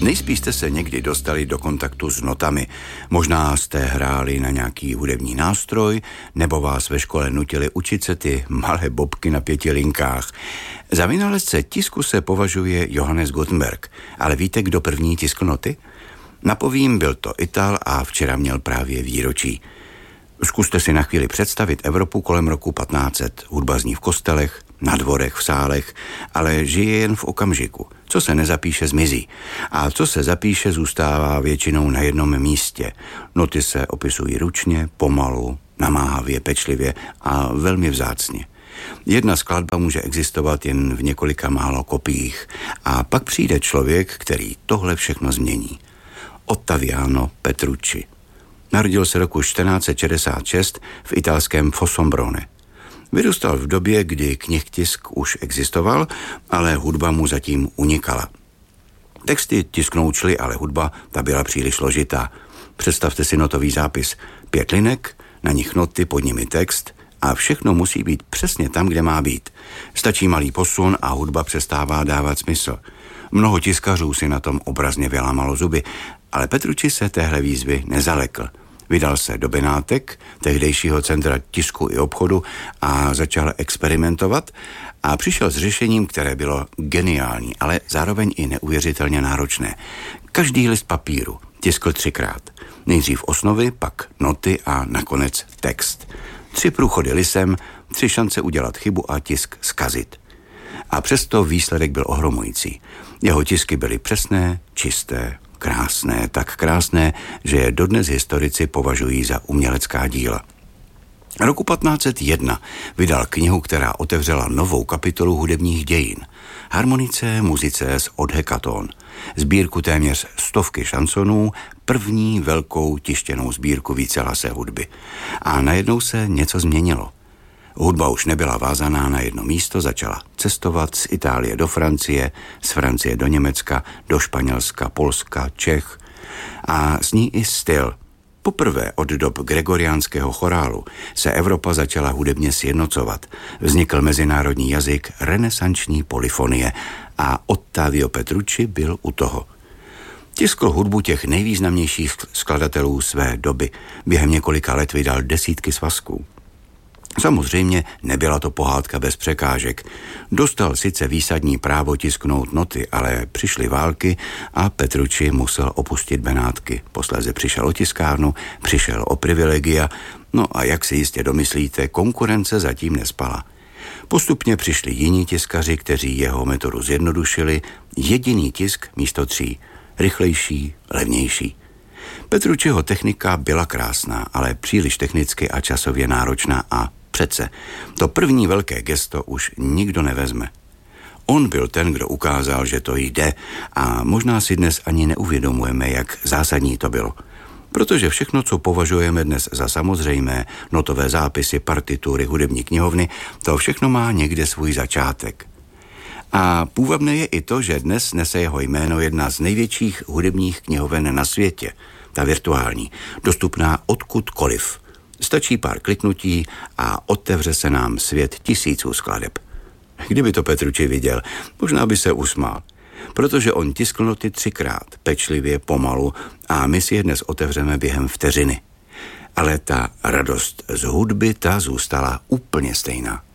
Nejspíš jste se někdy dostali do kontaktu s notami. Možná jste hráli na nějaký hudební nástroj, nebo vás ve škole nutili učit se ty malé bobky na 5 linkách. Za vynálezce tisku se považuje Johannes Gutenberg, ale víte, kdo první tiskl noty? Napovím, byl to Ital a včera měl právě výročí. Zkuste si na chvíli představit Evropu kolem roku 1500. Hudba zní v kostelech, na dvorech, v sálech, ale žije jen v okamžiku. Co se nezapíše, zmizí. A co se zapíše, zůstává většinou na jednom místě. Noty se opisují ručně, pomalu, namáhavě, pečlivě a velmi vzácně. Jedna skladba může existovat jen v několika málo kopiích a pak přijde člověk, který tohle všechno změní. Ottaviano Petrucci. Narodil se roku 1466 v italském Fossombrone. Vyrůstal v době, kdy knihtisk už existoval, ale hudba mu zatím unikala. Texty tisknout šly, ale hudba ta byla příliš složitá. Představte si notový zápis. 5 linek, na nich noty, pod nimi text a všechno musí být přesně tam, kde má být. Stačí malý posun a hudba přestává dávat smysl. Mnoho tiskařů si na tom obrazně vylámalo zuby, ale Petrucci se téhle výzvy nezalekl. Vydal se do Benátek, tehdejšího centra tisku i obchodu, a začal experimentovat a přišel s řešením, které bylo geniální, ale zároveň i neuvěřitelně náročné. Každý list papíru tiskl 3krát. Nejdřív osnovy, pak noty a nakonec text. 3 průchody lisem, 3 šance udělat chybu a tisk zkazit. A přesto výsledek byl ohromující. Jeho tisky byly přesné, čisté, krásné, tak krásné, že je dodnes historici považují za umělecká díla. Roku 1501 vydal knihu, která otevřela novou kapitolu hudebních dějin. Harmonice musicés od Hekaton. Sbírku téměř 100 šansonů, první velkou tištěnou sbírku vícehlasé hudby. A najednou se něco změnilo. Hudba už nebyla vázaná na jedno místo, začala cestovat z Itálie do Francie, z Francie do Německa, do Španělska, Polska, Čech a s ní i styl. Poprvé od dob gregoriánského chorálu se Evropa začala hudebně sjednocovat. Vznikl mezinárodní jazyk renesanční polyfonie a Ottavio Petrucci byl u toho. Tiskl hudbu těch nejvýznamnějších skladatelů své doby. Během několika let vydal desítky svazků. Samozřejmě nebyla to pohádka bez překážek. Dostal sice výsadní právo tisknout noty, ale přišly války a Petrucci musel opustit Benátky. Posléze přišel o tiskárnu, přišel o privilegia, no a jak si jistě domyslíte, konkurence zatím nespala. Postupně přišli jiní tiskaři, kteří jeho metodu zjednodušili, jediný tisk místo 3, rychlejší, levnější. Petrucciho technika byla krásná, ale příliš technicky a časově náročná a přece to první velké gesto už nikdo nevezme. On byl ten, kdo ukázal, že to jde a možná si dnes ani neuvědomujeme, jak zásadní to bylo. Protože všechno, co považujeme dnes za samozřejmé, notové zápisy, partitury, hudební knihovny, to všechno má někde svůj začátek. A půvabné je i to, že dnes nese jeho jméno jedna z největších hudebních knihoven na světě, ta virtuální, dostupná odkudkoliv. Stačí pár kliknutí a otevře se nám svět tisíců skladeb. Kdyby to Petrucci viděl, možná by se usmál, protože on tiskl noty 3krát, pečlivě, pomalu a my si je dnes otevřeme během vteřiny. Ale ta radost z hudby, ta zůstala úplně stejná.